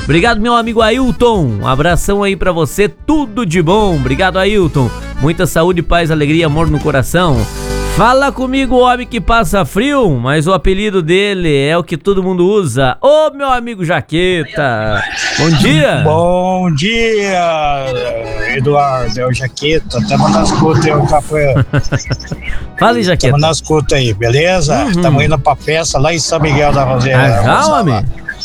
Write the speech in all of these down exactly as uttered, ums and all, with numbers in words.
Obrigado, meu amigo Ailton. Um abração aí pra você, tudo de bom. Obrigado, Ailton. Muita saúde, paz, alegria, amor no coração. Fala comigo, homem que passa frio, mas o apelido dele é o que todo mundo usa. Ô, meu amigo Jaqueta. Bom dia. Bom dia, Eduardo. É o Jaqueta. Tamo nas escuta aí, o café. Fala aí, Jaqueta. Tamo nas escuta aí, beleza? Uhum. Tamo indo pra festa lá em São Miguel da Roseira. Ah, já, homem?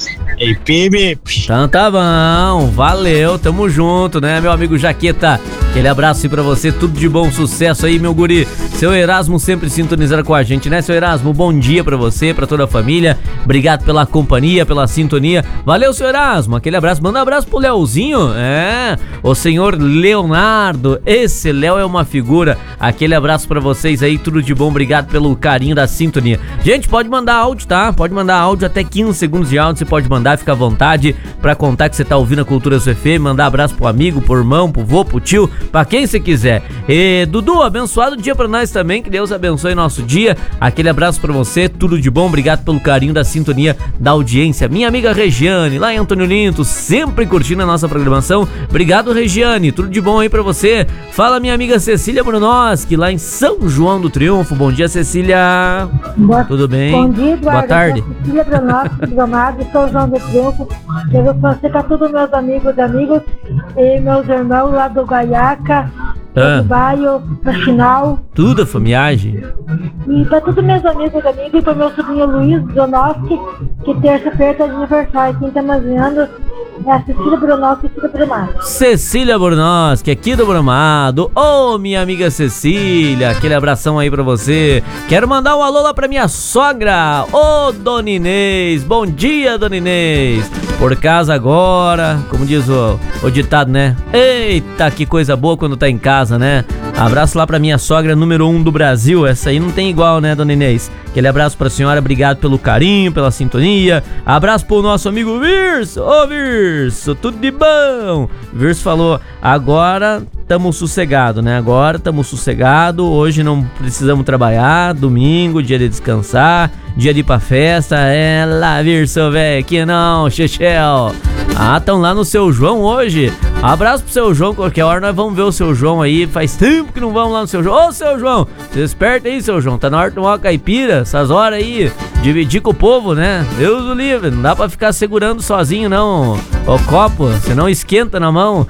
E pibe. Então tá bom, valeu, tamo junto, né, meu amigo Jaqueta? Aquele abraço aí pra você, tudo de bom, sucesso aí, meu guri. Seu Erasmo sempre sintonizando com a gente, né, seu Erasmo? Bom dia pra você, pra toda a família. Obrigado pela companhia, pela sintonia. Valeu, seu Erasmo, aquele abraço. Manda um abraço pro Leozinho, é, o senhor Leonardo. Esse Léo é uma figura. Aquele abraço pra vocês aí, tudo de bom. Obrigado pelo carinho da sintonia. Gente, pode mandar áudio, tá? Pode mandar áudio, até quinze segundos de áudio você pode mandar. Fica à vontade pra contar que você tá ouvindo a Cultura S F M, mandar abraço pro amigo, pro irmão, pro vô, pro tio, pra quem você quiser. E, Dudu, abençoado dia pra nós também, que Deus abençoe nosso dia. Aquele abraço pra você, tudo de bom, obrigado pelo carinho da sintonia da audiência. Minha amiga Regiane, lá em Antônio Linto, sempre curtindo a nossa programação. Obrigado, Regiane, tudo de bom aí pra você. Fala, minha amiga Cecília Brunoski, lá em São João do Triunfo. Bom dia, Cecília. Boa, tudo bem? Bom dia, Eduardo. Boa tarde. Cecília Brunoski, Gramado, São João do Triunfo. Eu vou você pra todos meus amigos, amigos e meus irmãos lá do Guaiaca, Ah. do Baio, no final. Tudo, famiagem. E pra todos meus amigos, amigos e pro meu sobrinho Luiz Brunoski, que terça-feira tá de aniversário. Quem tá mais vendo é a Cecília Brunoski, Cecília Brumado. Cecília Brunoski, aqui do Brumado. Ô, oh, minha amiga Cecília, aquele abração aí pra você. Quero mandar um alô lá pra minha sogra, ô oh, Dona Inês. Bom dia, Dona Inês. Por casa agora, como diz o, o ditado, né? Eita, que coisa boa quando tá em casa, né? Abraço lá pra minha sogra número um do Brasil. Essa aí não tem igual, né, Dona Inês? Aquele abraço pra senhora, obrigado pelo carinho, pela sintonia. Abraço pro nosso amigo Virso. Ô, Virso, tudo de bom? Virso falou, agora tamo sossegado, né? Agora tamo sossegado, hoje não precisamos trabalhar, domingo, dia de descansar, dia de ir pra festa. É lá, Virso, velho, que não, Chechel. Ah, tão lá no Seu João hoje. Abraço pro Seu João, qualquer hora nós vamos ver o Seu João aí. Faz tempo que não vamos lá no Seu João. Ô, Seu João, se desperta aí, Seu João. Tá na hora de tomar uma caipira, essas horas aí. Dividir com o povo, né? Deus o livre, não dá pra ficar segurando sozinho, não. O copo, senão esquenta na mão.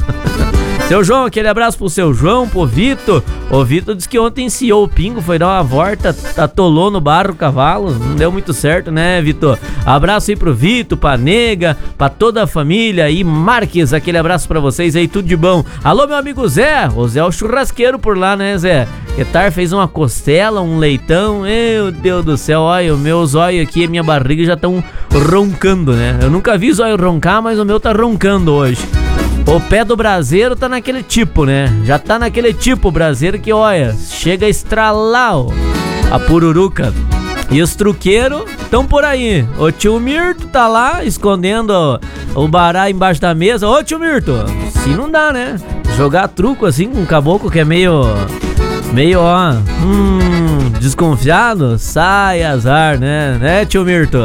Seu João, aquele abraço pro Seu João, pro Vitor. O Vitor disse que ontem enciou o pingo, foi dar uma volta, atolou no barro o cavalo. Não deu muito certo, né, Vitor? Abraço aí pro Vitor, pra Nega, pra toda a família aí. Marques, aquele abraço pra vocês aí, tudo de bom. Alô, meu amigo Zé. O Zé é o churrasqueiro por lá, né, Zé? Etar fez uma costela, um leitão. Meu Deus do céu, olha, o meu zóio aqui e minha barriga já estão roncando, né? Eu nunca vi zóio roncar, mas o meu tá roncando hoje. O pé do braseiro tá naquele tipo, né? Já tá naquele tipo braseiro que, olha, chega a estralar ó, a pururuca. E os truqueiros estão por aí. O tio Mirto tá lá escondendo o bará embaixo da mesa. Ô, tio Mirto, assim não dá, né? Jogar truco assim com um caboclo que é meio... Meio, ó, hum, desconfiado, sai azar, né? Né, tio Mirto?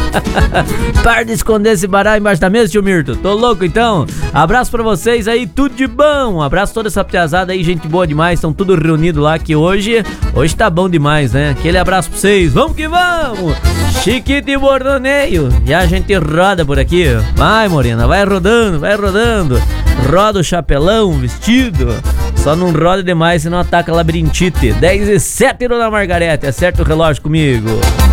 Para de esconder esse baralho embaixo da mesa, tio Mirto. Tô louco, então. Abraço pra vocês aí, tudo de bom. Abraço toda essa piazada aí, gente boa demais. Estão tudo reunido lá que hoje, hoje tá bom demais, né? Aquele abraço pra vocês. Vamos que vamos! Chiquito e bordoneio. E a gente roda por aqui. Vai, morena, vai rodando, vai rodando. Roda o chapelão, vestido. Só não roda demais, senão ataca a labirintite. dez e sete, Dona Margarete. Acerta o relógio comigo.